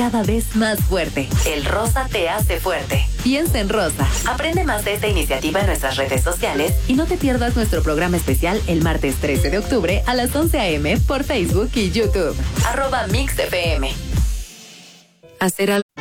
cada vez más fuerte. El rosa te hace fuerte. Piensa en rosa. Aprende más de esta iniciativa en nuestras redes sociales y no te pierdas nuestro programa especial el martes 13 de octubre a las 11 a.m. por Facebook y YouTube. @MixFM. Hacer algo.